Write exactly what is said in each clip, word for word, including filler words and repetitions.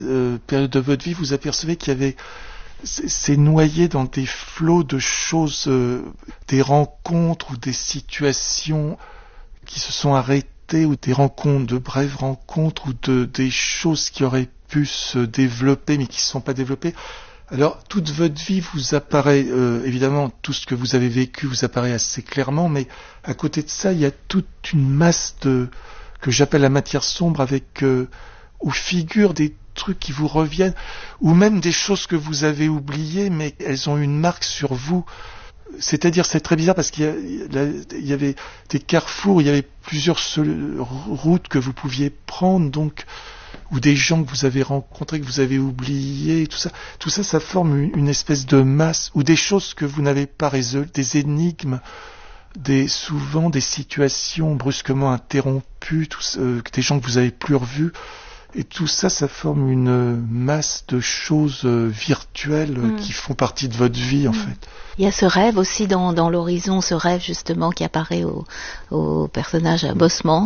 euh, période de votre vie, vous apercevez qu'il y avait, c'est, c'est noyé dans des flots de choses, euh, des rencontres ou des situations qui se sont arrêtées, ou des rencontres, de brèves rencontres, ou de des choses qui auraient pu se développer mais qui ne sont pas développées. Alors, toute votre vie vous apparaît, euh, évidemment, tout ce que vous avez vécu vous apparaît assez clairement, mais à côté de ça, il y a toute une masse de, que j'appelle la matière sombre, avec, euh, où figurent des trucs qui vous reviennent, ou même des choses que vous avez oubliées, mais elles ont une marque sur vous. C'est-à-dire, c'est très bizarre parce qu'il y, a, il y avait des carrefours, il y avait plusieurs routes que vous pouviez prendre, donc, ou des gens que vous avez rencontrés, que vous avez oubliés, tout ça, tout ça, ça forme une, une espèce de masse, ou des choses que vous n'avez pas résolues, des énigmes, des, souvent des situations brusquement interrompues, tout ça, euh, des gens que vous avez plus revus, et tout ça, ça forme une masse de choses euh, virtuelles euh, mmh. qui font partie de votre vie, en mmh. fait. Il y a ce rêve aussi dans, dans l'horizon, ce rêve justement qui apparaît au, au personnage à Bosmans,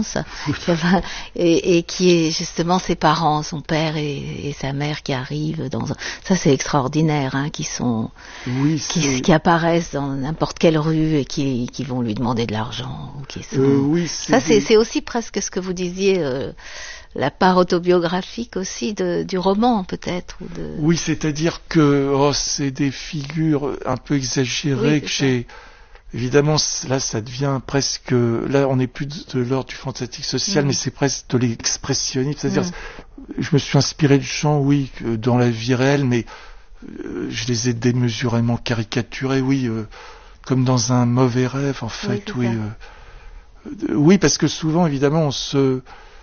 et, et qui est justement ses parents, son père et, et sa mère qui arrivent dans un... Ça, c'est extraordinaire, hein, qui sont, oui, qui, qui apparaissent dans n'importe quelle rue et qui, qui vont lui demander de l'argent. Ou qui sont... euh, oui, c'est Ça, c'est, des... c'est aussi presque ce que vous disiez. Euh, la part autobiographique aussi de, du roman, peut-être. Ou de... Oui, c'est-à-dire que oh, c'est des figures un peu exagérées oui, que j'ai... Ça. Évidemment, là, ça devient presque... Là, on n'est plus de, de l'ordre du fantastique social, mmh. mais c'est presque de l'expressionnisme. C'est-à-dire, mmh. je me suis inspiré de gens, oui, dans la vie réelle, mais euh, je les ai démesurément caricaturés, oui, euh, comme dans un mauvais rêve, en fait. Oui, oui, euh, oui, parce que souvent, évidemment, on se...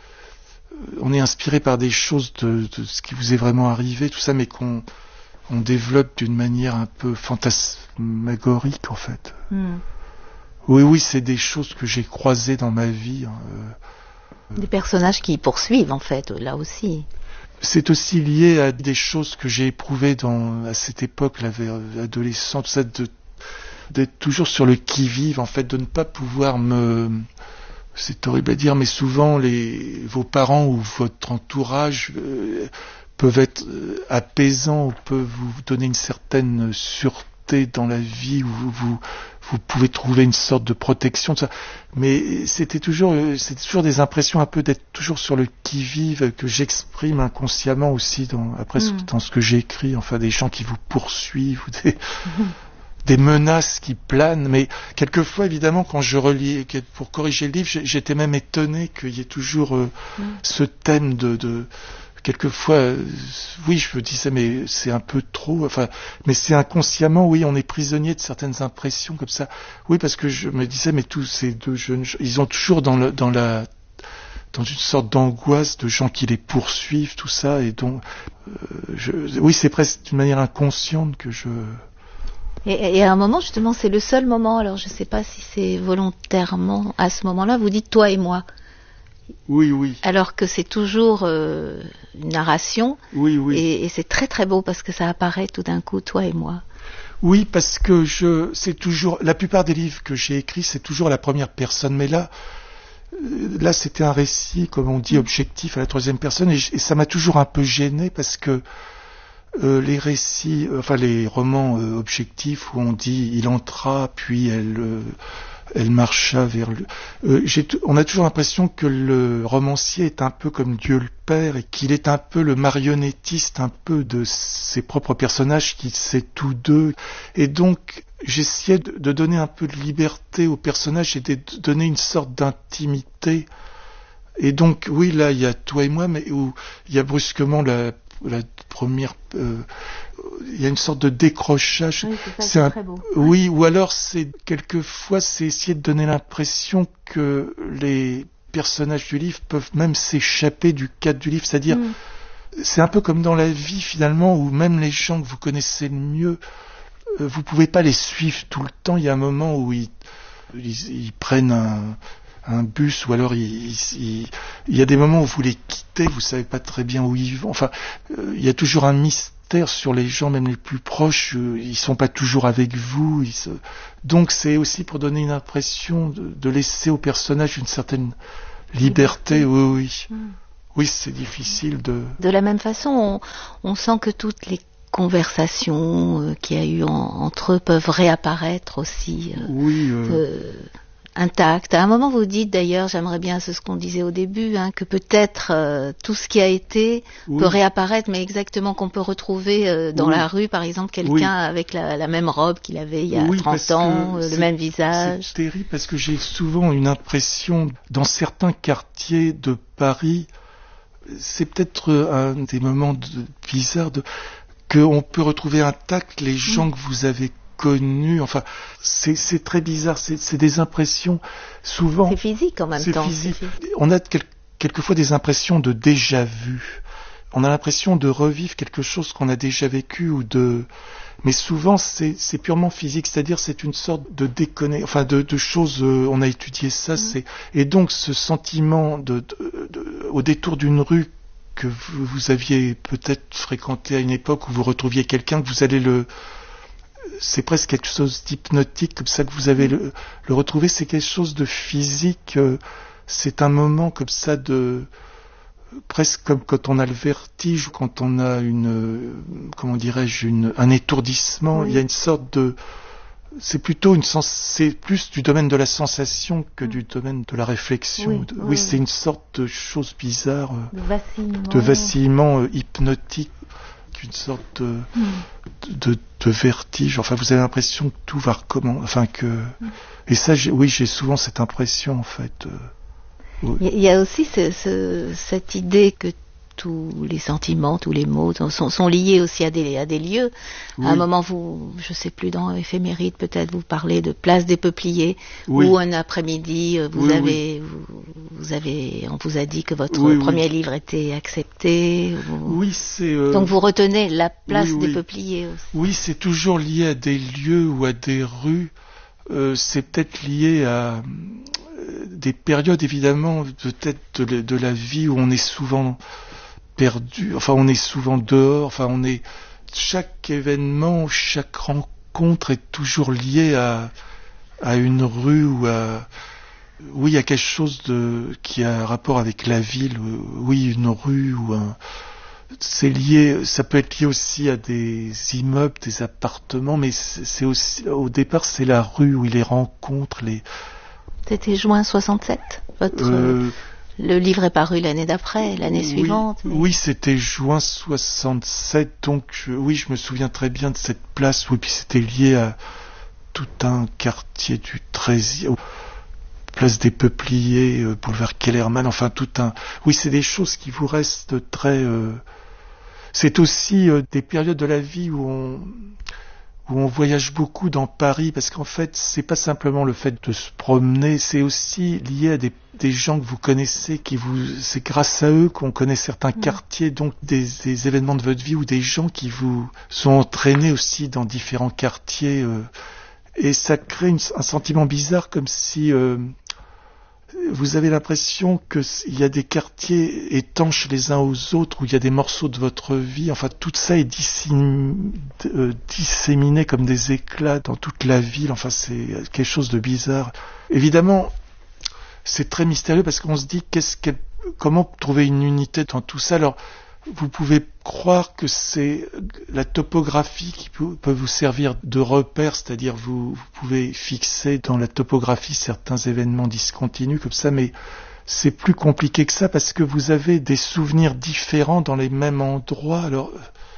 on est inspiré par des choses de, de ce qui vous est vraiment arrivé, tout ça, mais qu'on on développe d'une manière un peu fantasmagorique, en fait. Mm. Oui, oui, c'est des choses que j'ai croisées dans ma vie. Hein. Des personnages qui poursuivent, en fait, là aussi. C'est aussi lié à des choses que j'ai éprouvées dans, à cette époque, l'adolescent, tout ça, de, d'être toujours sur le qui-vive, en fait, de ne pas pouvoir me... C'est horrible à dire, mais souvent les, vos parents ou votre entourage euh, peuvent être euh, apaisants, ou peuvent vous donner une certaine sûreté dans la vie, où vous, vous, vous pouvez trouver une sorte de protection, tout ça. Mais c'était toujours, c'était toujours des impressions un peu d'être toujours sur le qui-vive, que j'exprime inconsciemment aussi dans, après, mmh. dans ce que j'écris, enfin des gens qui vous poursuivent, ou des... Mmh. des menaces qui planent, mais quelquefois, évidemment, quand je relis, pour corriger le livre, j'étais même étonné qu'il y ait toujours euh, mm. ce thème de, de quelquefois, euh, oui, je me disais, mais c'est un peu trop, enfin, mais c'est inconsciemment, oui, on est prisonnier de certaines impressions comme ça. Oui, parce que je me disais, mais tous ces deux jeunes, ils ont toujours dans le, dans la, dans une sorte d'angoisse de gens qui les poursuivent, tout ça, et donc, euh, je, oui, c'est presque d'une manière inconsciente que je... Et, et à un moment, justement, c'est le seul moment, alors je ne sais pas si c'est volontairement, à ce moment-là, vous dites « toi et moi ». Oui, oui. Alors que c'est toujours euh, une narration. Oui, oui. Et, et c'est très très beau parce que ça apparaît tout d'un coup, toi et moi. Oui, parce que je, c'est toujours, la plupart des livres que j'ai écrits, c'est toujours à la première personne. Mais là, là, c'était un récit, comme on dit, objectif à la troisième personne. Et, et ça m'a toujours un peu gêné parce que Euh, les récits, euh, enfin les romans euh, objectifs où on dit il entra puis elle euh, elle marcha vers le. Euh, j'ai t- on a toujours l'impression que le romancier est un peu comme Dieu le Père et qu'il est un peu le marionnettiste un peu de ses propres personnages, qu'il sait tous deux. Et donc j'essayais de, de donner un peu de liberté aux personnages et de donner une sorte d'intimité. Et donc oui, là il y a toi et moi, mais où il y a brusquement la la première, euh, il y a une sorte de décrochage. Oui, c'est ça, c'est c'est un, très beau. Oui, ou alors c'est quelquefois c'est essayer de donner l'impression que les personnages du livre peuvent même s'échapper du cadre du livre, c'est-à-dire mm. c'est un peu comme dans la vie finalement, où même les gens que vous connaissez le mieux, euh, vous pouvez pas les suivre tout le temps. Il y a un moment où ils, ils, ils prennent un un bus, ou alors il, il, il y a des moments où vous les quittez, vous savez pas très bien où ils vont. Enfin, euh, il y a toujours un mystère sur les gens, même les plus proches. Euh, ils sont pas toujours avec vous. Ils se... Donc c'est aussi pour donner une impression de, de laisser au personnage une certaine liberté. liberté. Oui, oui. Mmh. oui, c'est difficile de... De la même façon, on, on sent que toutes les conversations euh, qu'il y a eu en, entre eux peuvent réapparaître aussi euh, oui, euh... euh, intactes. À un moment, vous dites d'ailleurs, j'aimerais bien, c'est ce qu'on disait au début, hein, que peut-être euh, tout ce qui a été oui. peut réapparaître, mais exactement qu'on peut retrouver euh, dans oui. la rue, par exemple, quelqu'un oui. avec la, la même robe qu'il avait il y a oui, trente ans, euh, le même visage. C'est terrible parce que j'ai souvent une impression, dans certains quartiers de Paris, c'est peut-être un des moments de, bizarres de, qu'on peut retrouver intacts les gens mmh. que vous avez connus. Enfin, c'est, c'est très bizarre. C'est, c'est des impressions souvent. C'est physique en même c'est temps. Physique. C'est physique. On a quel, quelquefois des impressions de déjà vu. On a l'impression de revivre quelque chose qu'on a déjà vécu ou de. Mais souvent, c'est, c'est purement physique, c'est-à-dire c'est une sorte de déconner, enfin de, de choses. Euh, on a étudié ça, mmh. c'est et donc ce sentiment de, de, de au détour d'une rue que vous, vous aviez peut-être fréquenté à une époque où vous retrouviez quelqu'un que vous allez le, c'est presque quelque chose d'hypnotique comme ça que vous avez mmh. le, le retrouver. C'est quelque chose de physique. Euh, c'est un moment comme ça de presque comme quand on a le vertige ou quand on a une, comment dirais-je, une, un étourdissement. Oui. Il y a une sorte de, c'est plutôt une sens, c'est plus du domaine de la sensation que du domaine de la réflexion. Oui, oui, oui c'est une sorte de chose bizarre, de vacillement, de vacillement euh, hypnotique, une sorte de, mm. de, de, de vertige. Enfin, vous avez l'impression que tout va recommencer. Enfin que, mm. et ça, j'ai, oui, j'ai souvent cette impression en fait. Euh, Oui. Il y a aussi ce, ce, cette idée que tous les sentiments, tous les mots sont, sont liés aussi à des, à des lieux. Oui. À un moment, vous, je ne sais plus, dans Éphéméride, peut-être, vous parlez de Place des Peupliers, oui. où un après-midi, vous oui, avez, oui. Vous, vous avez, on vous a dit que votre oui, premier oui. livre était accepté. Vous... Oui, c'est. Euh... Donc vous retenez la Place oui, des oui. Peupliers aussi. Oui, c'est toujours lié à des lieux ou à des rues. Euh, c'est peut-être lié à des périodes évidemment peut-être de, de la vie où on est souvent perdu, enfin on est souvent dehors, enfin on est chaque événement, chaque rencontre est toujours lié à à une rue ou à oui à quelque chose de qui a un rapport avec la ville, oui une rue ou un c'est lié, ça peut être lié aussi à des immeubles, des appartements, mais c'est, c'est aussi au départ c'est la rue où les rencontres, les C'était juin soixante-sept, votre euh, le livre est paru l'année d'après, l'année oui, suivante. Mais... Oui, c'était juin soixante-sept, donc je, oui, je me souviens très bien de cette place. Oui, puis c'était lié à tout un quartier du treizième, place des Peupliers, euh, boulevard Kellerman, enfin tout un. Oui, c'est des choses qui vous restent très. Euh... C'est aussi euh, des périodes de la vie où on. où on voyage beaucoup dans Paris, parce qu'en fait, c'est pas simplement le fait de se promener, c'est aussi lié à des, des gens que vous connaissez, qui vous, c'est grâce à eux qu'on connaît certains mmh. quartiers, donc des, des événements de votre vie ou des gens qui vous sont entraînés aussi dans différents quartiers, euh, et ça crée une, un sentiment bizarre, comme si euh, vous avez l'impression qu'il y a des quartiers étanches les uns aux autres, où il y a des morceaux de votre vie, enfin tout ça est disséminé, euh, disséminé comme des éclats dans toute la ville, enfin c'est quelque chose de bizarre. Évidemment, c'est très mystérieux parce qu'on se dit qu'est-ce qu'elle, comment trouver une unité dans tout ça. Alors, vous pouvez croire que c'est la topographie qui peut, peut vous servir de repère, c'est-à-dire vous, vous pouvez fixer dans la topographie certains événements discontinus comme ça, mais c'est plus compliqué que ça parce que vous avez des souvenirs différents dans les mêmes endroits. Alors,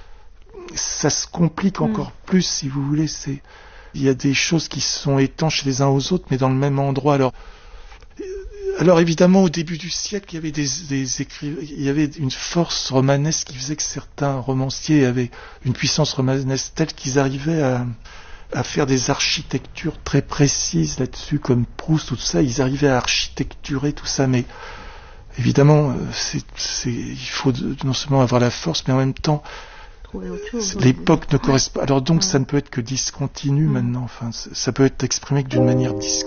ça se complique mmh. encore plus, si vous voulez. C'est, il y a des choses qui sont étanches les uns aux autres, mais dans le même endroit. Alors, Alors évidemment, au début du siècle, il y avait des, des écrivains, il y avait une force romanesque qui faisait que certains romanciers avaient une puissance romanesque telle qu'ils arrivaient à, à faire des architectures très précises là-dessus, comme Proust ou tout ça. Ils arrivaient à architecturer tout ça, mais évidemment, c'est, c'est, il faut non seulement avoir la force, mais en même temps, chose, l'époque ne correspond. Alors donc, ouais. ça ne peut être que discontinu mmh. maintenant. Enfin, ça peut être exprimé que d'une manière discontinue.